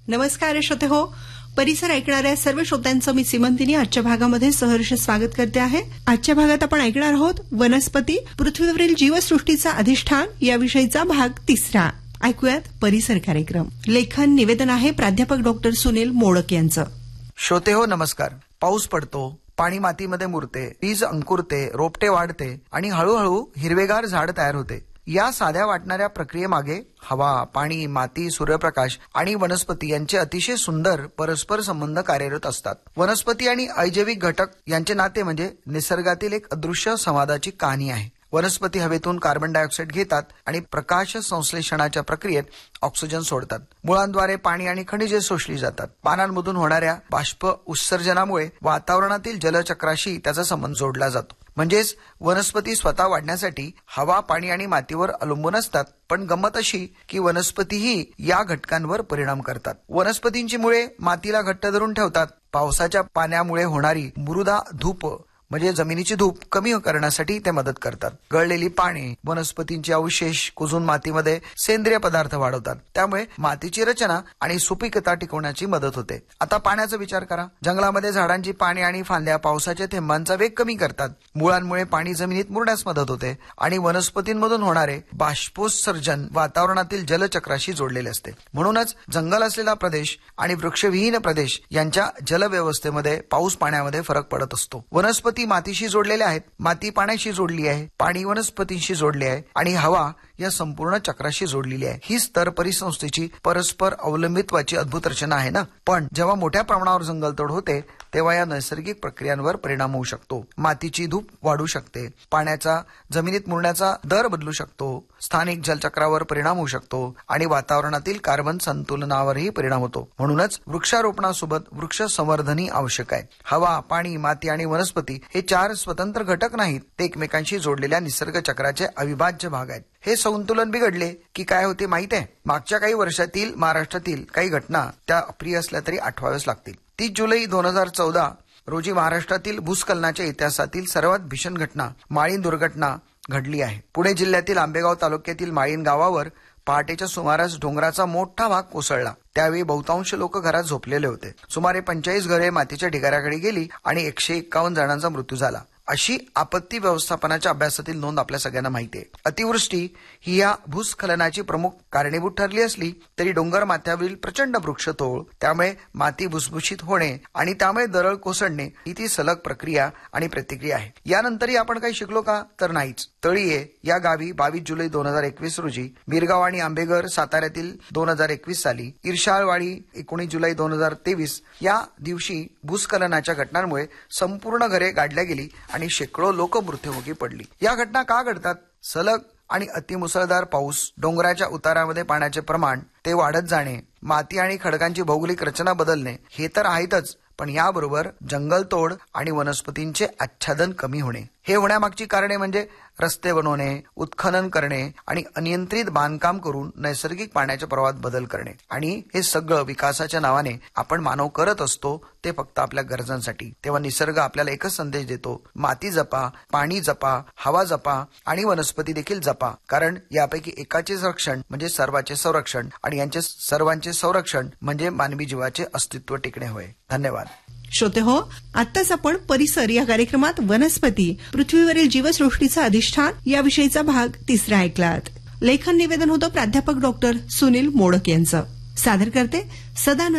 नमस्कार श्रोते हो, परिसर ऐकणाऱ्या सर्व श्रोत्यांचं मी सीमंतिनी आजच्या भागामध्ये सहर्ष स्वागत करते आहे. आजच्या भागात आपण ऐकणार आहोत वनस्पती पृथ्वीवरील जीवसृष्टीचा अधिष्ठान याविषयीचा भाग 3. ऐकूयात परिसर कार्यक्रम. लेखन निवेदन आहे प्राध्यापक डॉक्टर सुनील मोडक यांचं. श्रोते हो नमस्कार. पाऊस पडतो, पाणी मातीमध्ये मुरते, बीज अंकुरते, रोपटे वाढते आणि हळूहळू हिरवेगार झाड तयार होते. या साध्या वाटणाऱ्या प्रक्रियेमागे हवा, पाणी, माती, सूर्यप्रकाश आणि वनस्पती यांचे अतिशय सुंदर परस्पर संबंध कार्यरत असतात. वनस्पती आणि अजैविक घटक यांचे नाते म्हणजे निसर्गातील एक अदृश्य संवादाची कहाणी आहे. वनस्पती हवेतून कार्बन डायऑक्साईड घेतात आणि प्रकाश संश्लेषणाच्या प्रक्रियेत ऑक्सिजन सोडतात. मुळांद्वारे पाणी आणि खनिजे शोषली जातात. पानांमधून होणाऱ्या बाष्प उत्सर्जनामुळे वातावरणातील जलचक्राशी त्याचा संबंध जोडला जातो. म्हणजेच वनस्पती स्वतः वाढण्यासाठी हवा, पाणी आणि मातीवर अवलंबून असतात. पण गंमत अशी की वनस्पतीही या घटकांवर परिणाम करतात. वनस्पतींची मुळे मातीला घट्ट धरून ठेवतात. पावसाच्या पाण्यामुळे होणारी मृदा धूप म्हणजे जमिनीची धूप कमी करण्यासाठी ते मदत करतात. गळलेली पाने वनस्पतींचे अवशेष कुजून मातीमध्ये सेंद्रिय पदार्थ वाढवतात. त्यामुळे मातीची रचना आणि सुपीकता टिकवण्याची मदत होते. आता पाण्याचा विचार करा. जंगलामध्ये झाडांची पाने आणि फांद्या पावसाच्या थेंबांचा वेग कमी करतात. मुळांमुळे पाणी जमिनीत मुरण्यास मदत होते आणि वनस्पतींमधून होणारे बाष्पोत्सर्जन वातावरणातील जलचक्राशी जोडलेले असते. म्हणूनच जंगल असलेला प्रदेश आणि वृक्षविहीन प्रदेश यांच्या जलव्यवस्थेमध्ये पाऊस पाण्यामध्ये फरक पडत असतो. वनस्पती मातीशी जोडलेले आहेत, माती पाण्याशी जोडली आहे, पाणी वनस्पतींशी जोडले आहे आणि हवा या संपूर्ण चक्राशी जोडलेली आहे. ही स्तर परिसंस्थेची परस्पर अवलंबित्वाची अद्भुत रचना आहे ना. पण जेव्हा मोठ्या प्रमाणावर जंगलतोड होते तेव्हा या नैसर्गिक प्रक्रियांवर परिणाम होऊ शकतो. मातीची धूप वाढू शकते, पाण्याचा जमिनीत मुरण्याचा दर बदलू शकतो, स्थानिक जलचक्रावर परिणाम होऊ शकतो आणि वातावरणातील कार्बन संतुलनावरही परिणाम होतो. म्हणूनच वृक्षारोपणासोबत वृक्ष संवर्धनही आवश्यक आहे. हवा, पाणी, माती आणि वनस्पती हे 4 स्वतंत्र घटक नाहीत, ते एकमेकांशी जोडलेल्या निसर्ग चक्राचे अविभाज्य भाग आहेत. हे संतुलन बिघडले की काय होते माहित आहे? मागच्या काही वर्षातील महाराष्ट्रातील काही घटना त्या अप्रिय असल्या तरी आठवाव्याच लागतील. 30 जुलै 2014 रोजी महाराष्ट्रातील भूस्खलनाच्या इतिहासातील सर्वात भीषण घटना माळीण दुर्घटना घडली आहे. पुणे जिल्ह्यातील आंबेगाव तालुक्यातील माळीण गावावर पहाटेच्या सुमारास डोंगराचा मोठा भाग कोसळला. त्यावेळी बहुतांश लोक घरात झोपलेले होते. सुमारे 45 घरे मातीच्या ढिगाऱ्याकडे गेली आणि 151 जणांचा मृत्यू झाला. अशी आपत्ती व्यवस्थापनाच्या अभ्यासातील नोंद आपल्या सगळ्यांना माहिती आहे. अतिवृष्टी ही या भूस्खलनाची प्रमुख कारणीभूत ठरली असली तरी डोंगर माथ्यावरील प्रचंड वृक्षतोड, त्यामुळे माती भुसभुशीत होणे आणि त्यामुळे दरड कोसळणे ही ती सलग प्रक्रिया आणि प्रतिक्रिया आहे. यानंतरही आपण काही शिकलो का? तर नाहीच. तळीये या गावी 22 जुलै 2021 रोजी, मिरगाव आणि आंबेघर साताऱ्यातील 2021 साली, इर्शाळवाडी 19 जुलै 2023 या दिवशी भूस्खलनाच्या घटनांमुळे संपूर्ण घरे गाडल्या गेली आणि शेकडो लोक मृत्युमुखी पडली. या घटना का घडतात? सलग आणि अतिमुसळधार पाऊस, डोंगराच्या उतारामध्ये पाण्याचे प्रमाण ते वाढत जाणे, माती आणि खडकांची भौगोलिक रचना बदलणे हे तर आहेतच, पण याबरोबर जंगलतोड आणि वनस्पतींचे आच्छादन कमी होणे. हे होण्यामागची कारणे म्हणजे रस्ते बनवणे, उत्खनन करणे आणि अनियंत्रित बांधकाम करून नैसर्गिक पाण्याच्या प्रवाहात बदल करणे. आणि हे सगळं विकासाच्या नावाने आपण मानव करत असतो, ते फक्त आपल्या गरजांसाठी. तेव्हा निसर्ग आपल्याला एकच संदेश देतो: माती जपा, पाणी जपा, हवा जपा आणि वनस्पती देखील जपा. कारण यापैकी एकाचे रक्षण म्हणजे सर्वांचे संरक्षण आणि यांचे सर्वांचे संरक्षण म्हणजे मानवी जीवाचे अस्तित्व टिकणे होय. धन्यवाद. श्रोते हो, आत्ताच आपण परिसर या कार्यक्रमात वनस्पती पृथ्वीवरील जीवसृष्टीचा अधिष्ठान याविषयीचा भाग 3 ऐकलात. लेखन निवेदन होतं प्राध्यापक डॉक्टर सुनील मोडक यांचं. सादर करते सदानंद